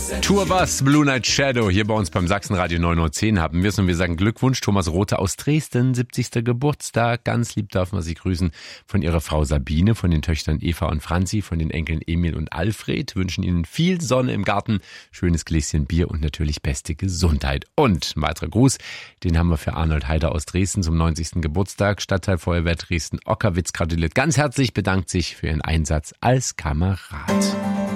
Tour was, Blue Night Shadow, hier bei uns beim Sachsenradio 910 haben wir es und wir sagen Glückwunsch, Thomas Rothe aus Dresden, 70. Geburtstag, ganz lieb dürfen wir Sie grüßen von Ihrer Frau Sabine, von den Töchtern Eva und Franzi, von den Enkeln Emil und Alfred, wünschen Ihnen viel Sonne im Garten, schönes Gläschen Bier und natürlich beste Gesundheit. Und ein weiterer Gruß, den haben wir für Arnold Heider aus Dresden zum 90. Geburtstag, Stadtteilfeuerwehr Dresden-Ockerwitz gratuliert ganz herzlich, bedankt sich für Ihren Einsatz als Kamerad.